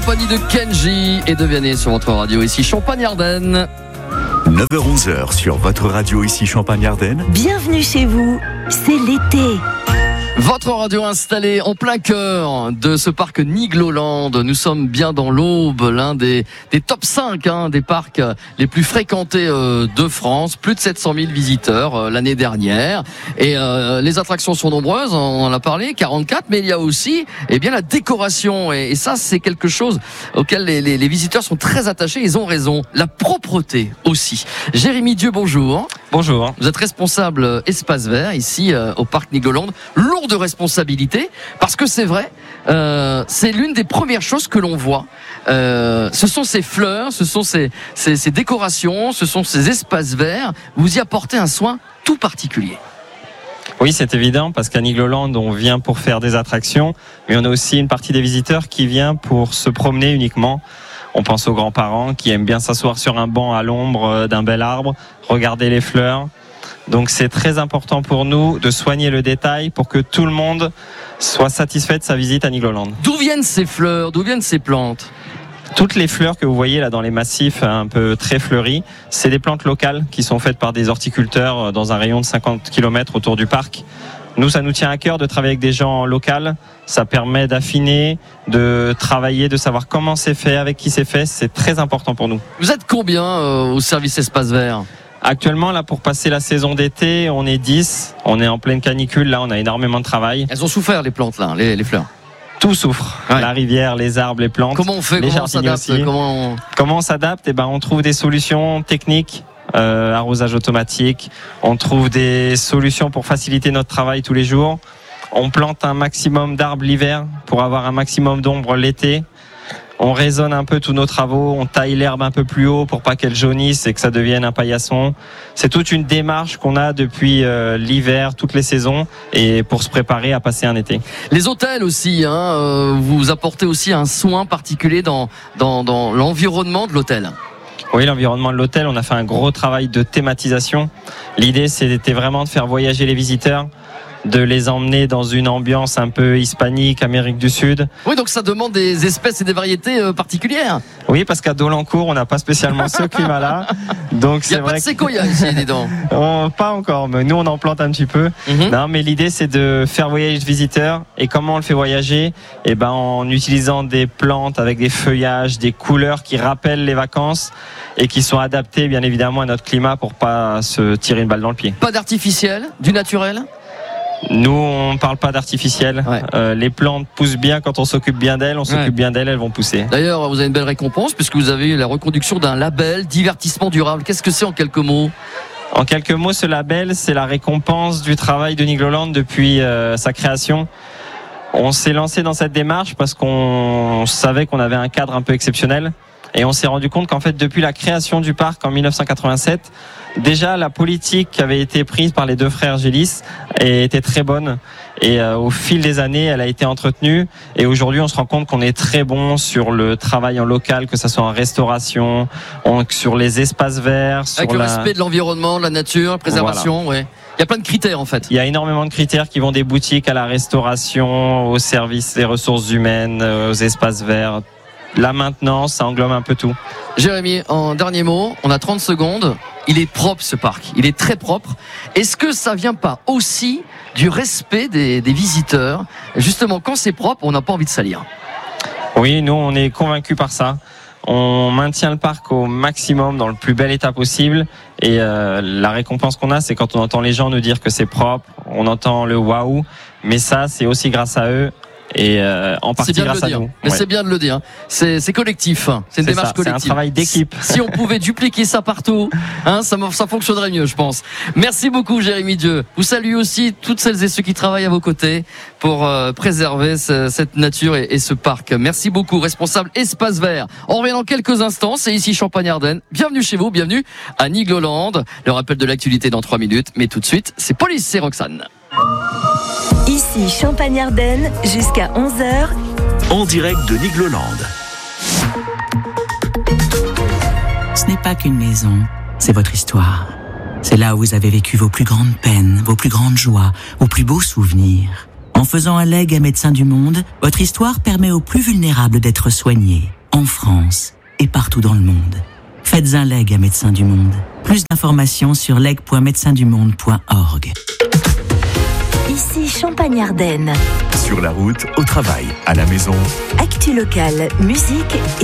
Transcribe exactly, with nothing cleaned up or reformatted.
compagnie de Kenji et de Vianney sur votre radio ici Champagne-Ardenne. neuf heures onze sur votre radio ici Champagne-Ardenne. Bienvenue chez vous, c'est l'été. Votre radio installée en plein cœur de ce parc Nigloland. Nous sommes bien dans l'Aube, l'un des, des top cinq hein, des parcs les plus fréquentés euh, de France. Plus de sept cent mille visiteurs euh, l'année dernière. Et euh, les attractions sont nombreuses, on en a parlé, quarante-quatre, mais il y a aussi eh bien, la décoration. Et, et ça, c'est quelque chose auquel les, les, les visiteurs sont très attachés, ils ont raison. La propreté aussi. Jérémy Dieu, bonjour. Bonjour. Vous êtes responsable espace vert ici euh, au parc Nigloland. Lourde responsabilité, parce que c'est vrai, euh, c'est l'une des premières choses que l'on voit. Euh, ce sont ces fleurs, ce sont ces, ces, ces décorations, ce sont ces espaces verts. Vous y apportez un soin tout particulier. Oui, c'est évident, parce qu'à Nigloland, on vient pour faire des attractions, mais on a aussi une partie des visiteurs qui vient pour se promener uniquement. On pense aux grands-parents qui aiment bien s'asseoir sur un banc à l'ombre d'un bel arbre, regarder les fleurs. Donc c'est très important pour nous de soigner le détail pour que tout le monde soit satisfait de sa visite à Nigloland. D'où viennent ces fleurs? D'où viennent ces plantes? Toutes les fleurs que vous voyez là dans les massifs un peu très fleuris, c'est des plantes locales qui sont faites par des horticulteurs dans un rayon de cinquante kilomètres autour du parc. Nous, ça nous tient à cœur de travailler avec des gens locaux. Ça permet d'affiner, de travailler, de savoir comment c'est fait, avec qui c'est fait. C'est très important pour nous. Vous êtes combien euh, au service espace vert? Actuellement, là, pour passer la saison d'été, on est dix. On est en pleine canicule. Là, on a énormément de travail. Elles ont souffert, les plantes, là, les, les fleurs. Tout souffre. Ouais. La rivière, les arbres, les plantes. Comment on fait? Les comment on s'adapte comment on... comment on s'adapte? Eh ben, on trouve des solutions techniques. Euh, arrosage automatique. On trouve des solutions pour faciliter notre travail tous les jours. On plante un maximum d'arbres l'hiver pour avoir un maximum d'ombre l'été. On raisonne un peu tous nos travaux, on taille l'herbe un peu plus haut pour pas qu'elle jaunisse et que ça devienne un paillasson. C'est toute une démarche qu'on a depuis euh, l'hiver, toutes les saisons, et pour se préparer à passer un été. Les hôtels aussi, hein, euh, vous apportez aussi un soin particulier dans, dans, dans l'environnement de l'hôtel. Oui, l'environnement de l'hôtel, on a fait un gros travail de thématisation. L'idée, c'était vraiment de faire voyager les visiteurs, de les emmener dans une ambiance un peu hispanique, Amérique du Sud. Oui, donc ça demande des espèces et des variétés euh, particulières. Oui, parce qu'à Dolencourt, on n'a pas spécialement ce climat-là. Donc il n'y a pas de séquoia ici, dis donc. On, pas encore, mais nous, on en plante un petit peu. Mm-hmm. Non, mais l'idée, c'est de faire voyager les visiteurs. Et comment on le fait voyager? Eh ben, en utilisant des plantes avec des feuillages, des couleurs qui rappellent les vacances et qui sont adaptées, bien évidemment, à notre climat pour pas se tirer une balle dans le pied. Pas d'artificiel, du naturel? Nous, on ne parle pas d'artificiel. Ouais. Euh, les plantes poussent bien quand on s'occupe bien d'elles. On s'occupe ouais. bien d'elles, elles vont pousser. D'ailleurs, vous avez une belle récompense puisque vous avez eu la reconduction d'un label divertissement durable. Qu'est-ce que c'est en quelques mots? En quelques mots, ce label, c'est la récompense du travail de Nigloland depuis euh, sa création. On s'est lancé dans cette démarche parce qu'on savait qu'on avait un cadre un peu exceptionnel. Et on s'est rendu compte qu'en fait, depuis la création du parc en dix-neuf cent quatre-vingt-sept, déjà la politique qui avait été prise par les deux frères Gélis était très bonne. Et euh, au fil des années, elle a été entretenue. Et aujourd'hui, on se rend compte qu'on est très bon sur le travail en local, que ce soit en restauration, en, sur les espaces verts. Sur Avec le la... respect de l'environnement, de la nature, la préservation, voilà. ouais. Il y a plein de critères en fait. Il y a énormément de critères qui vont des boutiques à la restauration, aux services des ressources humaines, aux espaces verts. La maintenance, ça englobe un peu tout. Jérémy, en dernier mot, on a trente secondes. Il est propre ce parc, il est très propre. Est-ce que ça vient pas aussi du respect des, des visiteurs? Justement, quand c'est propre, on n'a pas envie de salir. Oui, nous on est convaincus par ça. On maintient le parc au maximum dans le plus bel état possible. Et euh, la récompense qu'on a, c'est quand on entend les gens nous dire que c'est propre, on entend le waouh. Mais ça, c'est aussi grâce à eux. Et euh, en partie grâce à nous. Mais ouais. c'est bien de le dire. C'est, c'est collectif. C'est une c'est démarche ça, collective. C'est un travail d'équipe. Si on pouvait dupliquer ça partout, hein, ça, ça fonctionnerait mieux, je pense. Merci beaucoup, Jérémy Dieu. Vous saluez aussi toutes celles et ceux qui travaillent à vos côtés pour euh, préserver ce, cette nature et, et ce parc. Merci beaucoup, responsable Espace Vert. On revient dans quelques instants. C'est ici Champagne-Ardenne. Bienvenue chez vous, bienvenue à Nigloland. Le rappel de l'actualité dans trois minutes. Mais tout de suite, c'est Police et Roxane. Ici Champagne-Ardenne, jusqu'à onze heures. En direct de Nigloland. Ce n'est pas qu'une maison, c'est votre histoire. C'est là où vous avez vécu vos plus grandes peines, vos plus grandes joies, vos plus beaux souvenirs. En faisant un legs à Médecins du Monde, votre histoire permet aux plus vulnérables d'être soignés. en France et partout dans le monde. Faites un leg à Médecins du Monde. Plus d'informations sur leg point médecins du monde point org. Ici Champagne-Ardenne. Sur la route, au travail, à la maison. Actu locale, musique